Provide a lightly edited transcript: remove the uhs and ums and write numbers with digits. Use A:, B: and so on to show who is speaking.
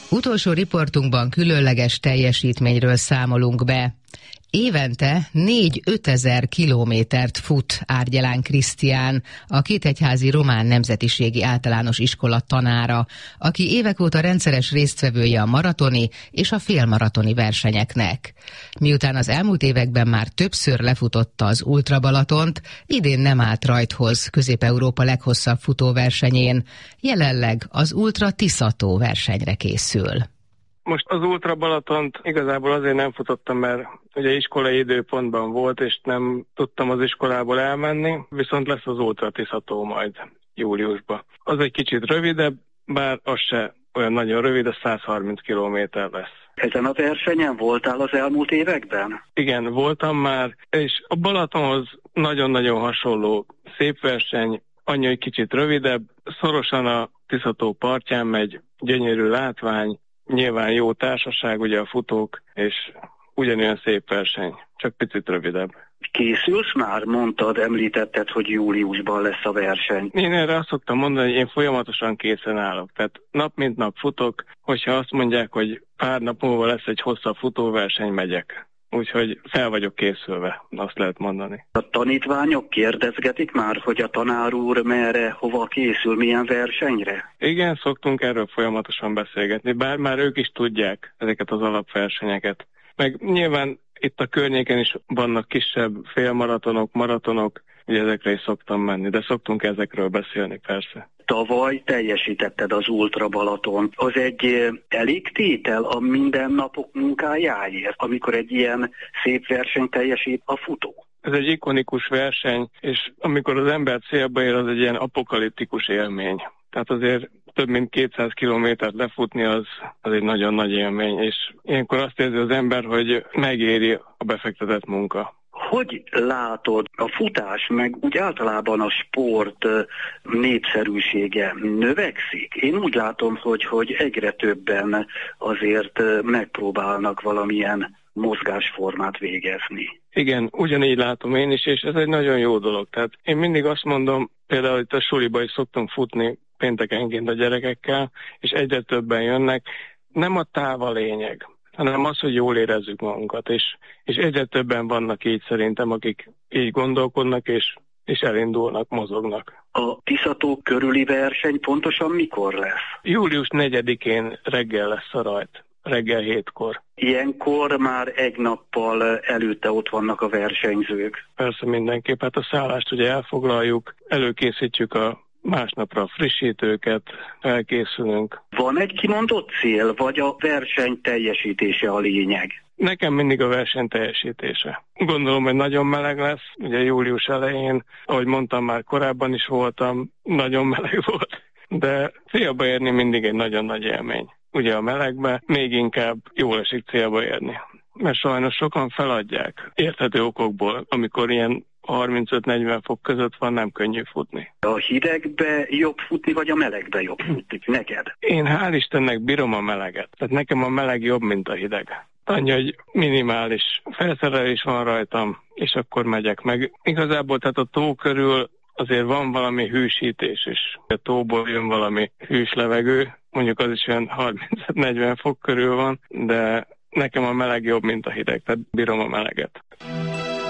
A: Utolsó riportunkban különleges teljesítményről számolunk be. Évente 4-5 ezer kilométert fut Árgyelán Krisztián, a Kétegyházi Román Nemzetiségi Általános Iskola tanára, aki évek óta rendszeres résztvevője a maratoni és a félmaratoni versenyeknek. Miután az elmúlt években már többször lefutotta az Ultra Balatont, idén nem állt rajthoz Közép-Európa leghosszabb futóversenyén. Jelenleg az Ultra Tisza-tó versenyre készül.
B: Most az Ultra Balatont igazából azért nem futottam, mert ugye iskolai időpontban volt, és nem tudtam az iskolából elmenni, viszont lesz az Ultra Tisza-tó majd júliusban. Az egy kicsit rövidebb, bár az se olyan nagyon rövid, az 130 kilométer lesz.
C: Ezen a versenyen voltál az elmúlt években?
B: Igen, voltam már, és a Balatonhoz nagyon-nagyon hasonló szép verseny, annyi, hogy kicsit rövidebb, szorosan a Tisza-tó partján megy, gyönyörű látvány, nyilván jó társaság, ugye a futók, és ugyanolyan szép verseny, csak picit rövidebb.
C: Készülsz már? Mondtad, említetted, hogy júliusban lesz a verseny.
B: Én erre azt szoktam mondani, hogy én folyamatosan készen állok. Tehát nap mint nap futok, hogyha azt mondják, hogy pár nap múlva lesz egy hosszabb futóverseny, megyek. Úgyhogy fel vagyok készülve, azt lehet mondani.
C: A tanítványok kérdezgetik már, hogy a tanár úr merre, hova készül, milyen versenyre?
B: Igen, szoktunk erről folyamatosan beszélgetni, bár már ők is tudják ezeket az alapversenyeket. Meg nyilván itt a környéken is vannak kisebb félmaratonok, maratonok, ugye ezekre is szoktam menni, de szoktunk ezekről beszélni persze.
C: Tavaly teljesítetted az Ultra Balaton. Az egy elég tétel a mindennapok munkájáért, amikor egy ilyen szép verseny teljesít a futó?
B: Ez egy ikonikus verseny, és amikor az ember célba ér, az egy ilyen apokaliptikus élmény. Tehát azért több mint 200 kilométert lefutni az egy nagyon nagy élmény, és ilyenkor azt érzi az ember, hogy megéri a befektetett munka.
C: Hogy látod, a futás, meg úgy általában a sport népszerűsége növekszik? Én úgy látom, hogy egyre többen azért megpróbálnak valamilyen mozgásformát végezni.
B: Igen, ugyanígy látom én is, és ez egy nagyon jó dolog. Tehát én mindig azt mondom, például itt a suliba is szoktunk futni péntekenként a gyerekekkel, és egyre többen jönnek. Nem a táv a lényeg, hanem az, hogy jól érezzük magunkat, és egyre többen vannak így szerintem, akik így gondolkodnak, és elindulnak, mozognak.
C: A Tisza-tó körüli verseny pontosan mikor lesz?
B: Július 4-én reggel lesz a rajt, reggel 7-kor.
C: Ilyenkor már egy nappal előtte ott vannak a versenyzők.
B: Persze mindenképp, hát a szállást ugye elfoglaljuk, előkészítjük a másnapra a frissítőket, elkészülünk.
C: Van egy kimondott cél, vagy a verseny teljesítése a lényeg?
B: Nekem mindig a verseny teljesítése. Gondolom, hogy nagyon meleg lesz, ugye július elején, ahogy mondtam, már korábban is voltam, nagyon meleg volt, de célba érni mindig egy nagyon nagy élmény. Ugye a melegbe még inkább jól esik célba érni, mert sajnos sokan feladják érthető okokból, amikor ilyen 35-40 fok között van, nem könnyű futni.
C: A hidegbe jobb futni, vagy a melegbe jobb futni neked?
B: Én hál' Istennek bírom a meleget. Tehát nekem a meleg jobb, mint a hideg. Annyi, hogy minimális felszerelés van rajtam, és akkor megyek meg. Igazából tehát a tó körül azért van valami hűsítés is. A tóból jön valami hűs levegő, mondjuk az is olyan 30-40 fok körül van, de nekem a meleg jobb, mint a hideg, tehát bírom a meleget.